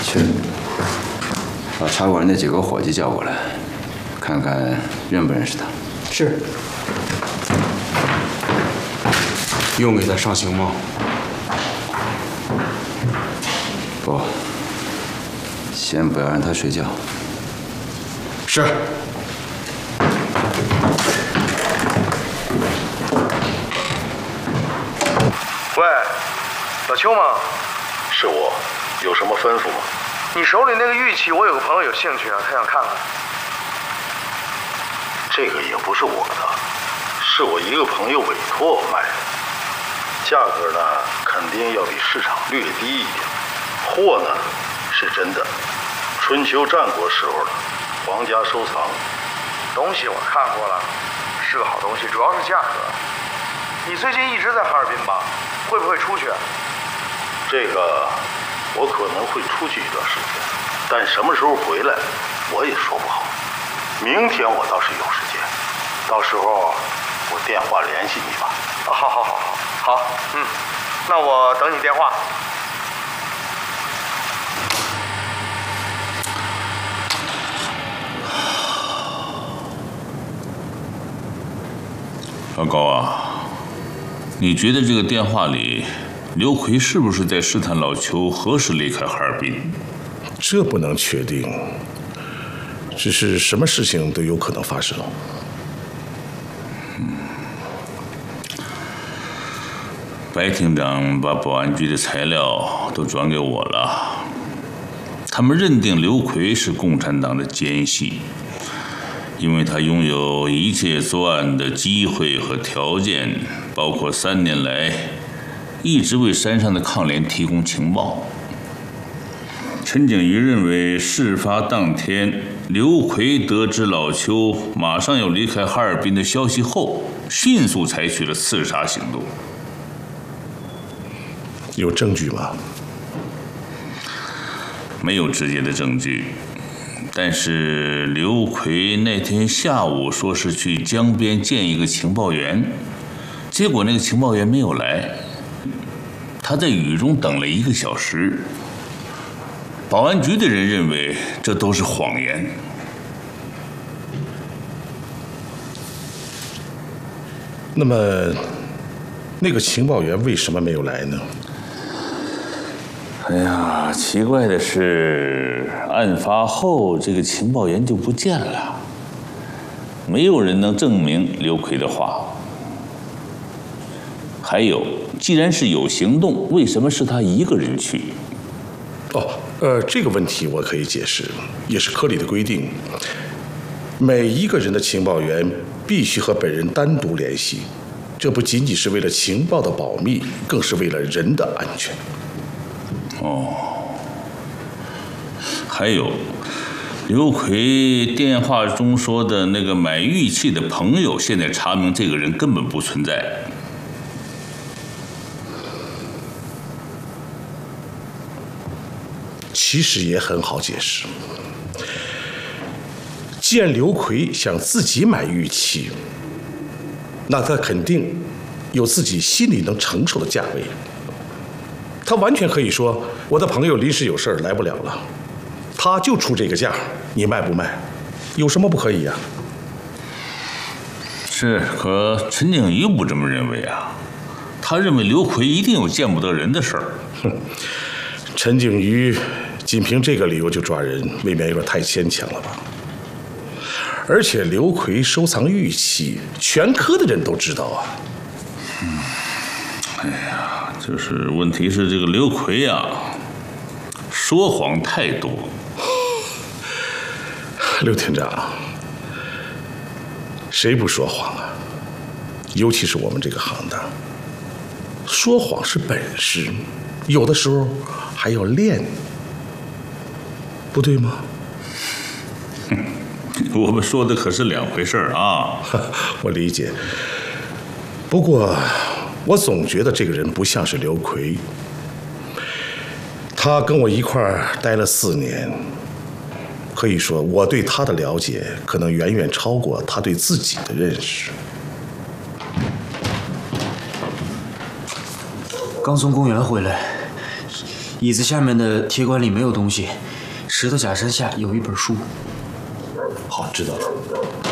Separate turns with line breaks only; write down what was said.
去，把茶馆那几个伙计叫过来，看看认不认识他。
是。
用给他上刑吗？
不，先不要让他睡觉。
是。
喂，老邱吗？
是我，有什么吩咐吗？
你手里那个玉器，我有个朋友有兴趣啊，他想看看。
这个也不是我的，是我一个朋友委托我卖的。价格呢，肯定要比市场略低一点。货呢，是真的，春秋战国时候的，皇家收藏。
东西我看过了，是个好东西，主要是价格。你最近一直在哈尔滨吧？会不会出去？
这个我可能会出去一段时间，但什么时候回来我也说不好。明天我倒是有时间，到时候我电话联系你吧。
好，那我等你电话。
老高啊，你觉得这个电话里，刘奎是不是在试探老邱何时离开哈尔滨？
这不能确定，只是什么事情都有可能发生。
白厅长把保安局的材料都转给我了，他们认定刘奎是共产党的奸细。因为他拥有一切作案的机会和条件，包括3年来一直为山上的抗联提供情报。陈景瑜认为，事发当天，刘奎得知老邱马上要离开哈尔滨的消息后，迅速采取了刺杀行动。
有证据吗？
没有直接的证据。但是刘奎那天下午说是去江边见一个情报员，结果那个情报员没有来，他在雨中等了1个小时。保安局的人认为这都是谎言。
那么，那个情报员为什么没有来呢？
哎呀，奇怪的是，案发后这个情报员就不见了，没有人能证明刘奎的话。还有，既然是有行动，为什么是他一个人去？
这个问题我可以解释，也是科里的规定，每一个人的情报员必须和本人单独联系，这不仅仅是为了情报的保密，更是为了人的安全。
还有，刘奎电话中说的那个买玉器的朋友，现在查明这个人根本不存在。
其实也很好解释，既然刘奎想自己买玉器，那他肯定有自己心里能承受的价位。他完全可以说，我的朋友临时有事儿来不了了，他就出这个价，你卖不卖？有什么不可以呀？
是，可陈景瑜不这么认为啊，他认为刘奎一定有见不得人的事儿。
陈景瑜仅凭这个理由就抓人，未免有点太牵强了吧？而且刘奎收藏玉器，全科的人都知道啊。
哎呀，就是问题是这个刘奎啊，说谎太多。
刘厅长，谁不说谎啊？尤其是我们这个行当，说谎是本事，有的时候还要练，不对吗？
我们说的可是两回事儿啊。
我理解，不过我总觉得这个人不像是刘奎。他跟我一块儿待了4年，可以说我对他的了解可能远远超过他对自己的认识。
刚从公园回来， 椅子下面的铁管里没有东西，石头假山下有一本书。
好，知道了。